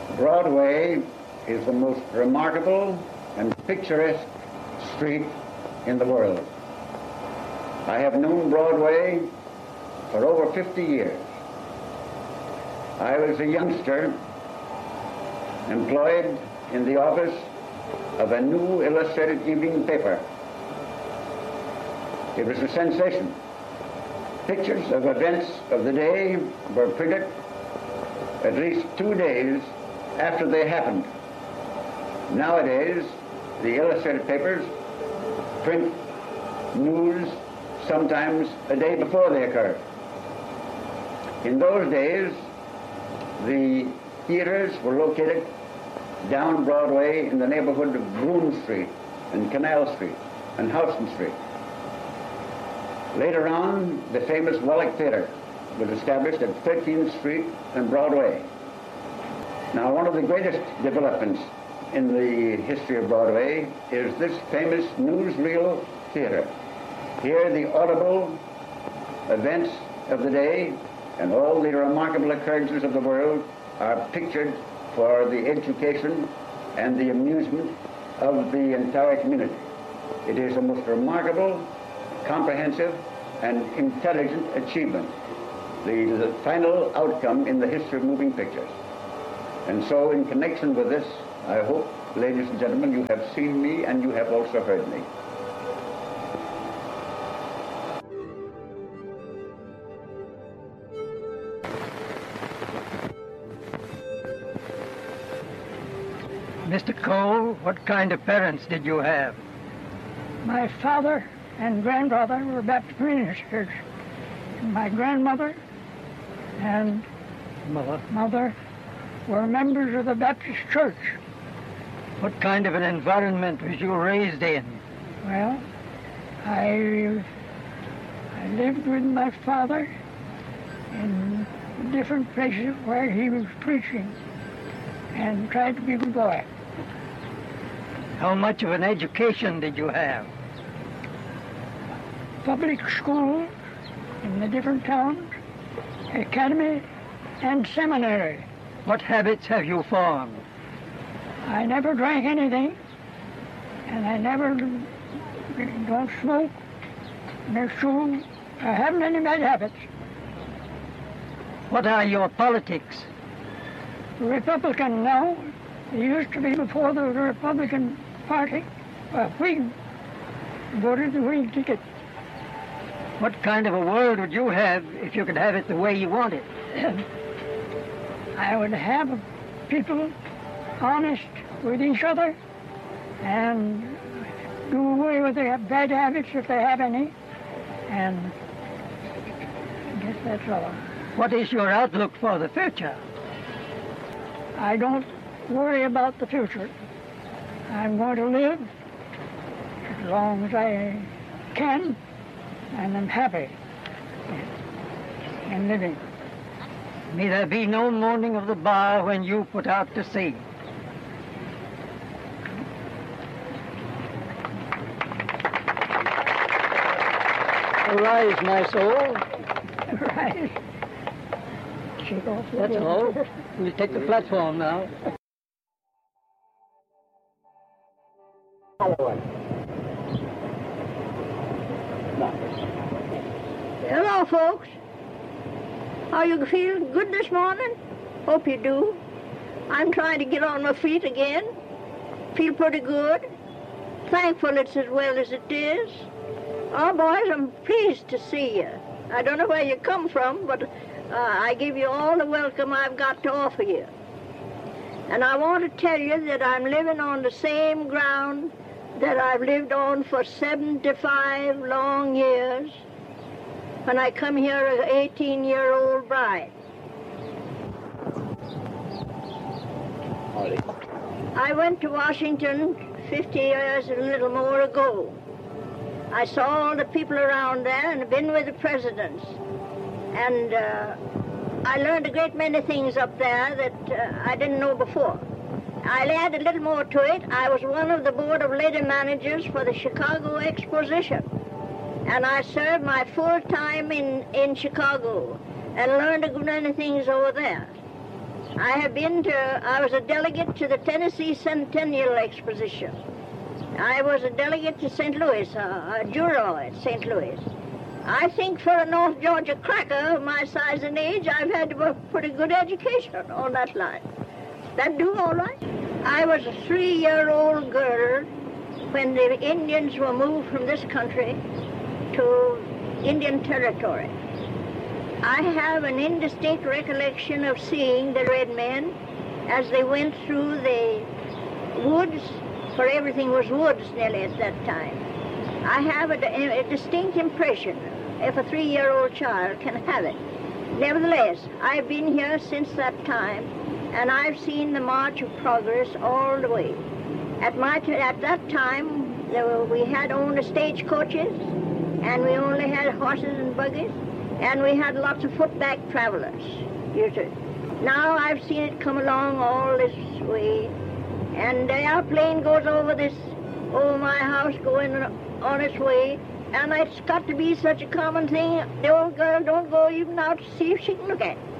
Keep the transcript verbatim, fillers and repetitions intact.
Broadway is the most remarkable and picturesque street in the world. I have known Broadway for over fifty years. I was a youngster employed in the office of a new illustrated evening paper. It was a sensation. Pictures of events of the day were printed at least two days after they happened. Nowadays, the illustrated papers print news sometimes a day before they occur. In those days, the theaters were located down Broadway in the neighborhood of Broome Street and Canal Street and Houston Street. Later on, the famous Wallach Theater was established at thirteenth Street and Broadway. Now, one of the greatest developments in the history of Broadway is this famous newsreel theater. Here, the audible events of the day and all the remarkable occurrences of the world are pictured for the education and the amusement of the entire community. It is a most remarkable, comprehensive, and intelligent achievement, the, the final outcome in the history of moving pictures. And so, in connection with this, I hope, ladies and gentlemen, you have seen me and you have also heard me. Mister Cole, what kind of parents did you have? My father and grandfather were Baptist ministers. My grandmother and Mother. mother were members of the Baptist church. What kind of an environment was you raised in? Well, I, I lived with my father in different places where he was preaching and tried to be a good boy. How much of an education did you have? Public schools in the different towns, academy, and seminary. What habits have you formed? I never drank anything, and I never don't smoke, no chew. I haven't any bad habits. What are your politics? Republican now. It used to be before the Republican Party. Well, we voted the Whig ticket. What kind of a world would you have if you could have it the way you want it? I would have people honest with each other and do away with their bad habits if they have any. And I guess that's all. What is your outlook for the future? I don't worry about the future. I'm going to live as long as I can, and I'm happy in living. May there be no mourning of the bar when you put out to sea. Arise, my soul. Right. Shake off the That's all. We'll take the platform now. Hello, folks. How you feel? Good this morning? Hope you do. I'm trying to get on my feet again. Feel pretty good. Thankful it's as well as it is. Oh, boys, I'm pleased to see you. I don't know where you come from, but uh, I give you all the welcome I've got to offer you. And I want to tell you that I'm living on the same ground that I've lived on for seventy-five long years when I come here as an eighteen-year-old bride. I went to Washington fifty years and a little more ago. I saw all the people around there and been with the presidents. And uh, I learned a great many things up there that uh, I didn't know before. I'll add a little more to it. I was one of the board of lady managers for the Chicago Exposition. And I served my full time in, in Chicago and learned a good many things over there. I have been to, I was a delegate to the Tennessee Centennial Exposition. I was a delegate to Saint Louis, a, a juror at Saint Louis. I think for a North Georgia cracker of my size and age, I've had a pretty good education on that line. That do all right. I was a three-year-old girl when the Indians were moved from this country to Indian Territory. I have an indistinct recollection of seeing the red men as they went through the woods, for everything was woods nearly at that time. I have a, a distinct impression, if a three-year-old child can have it. Nevertheless, I've been here since that time, and I've seen the march of progress all the way. At, my t at that time, there were, we had only stagecoaches, and we only had horses and buggies, and we had lots of footback travelers. Usually. Now I've seen it come along all this way, and the airplane goes over this, over my house, going on its way, and it's got to be such a common thing, the old girl don't go even out to see if she can look at it.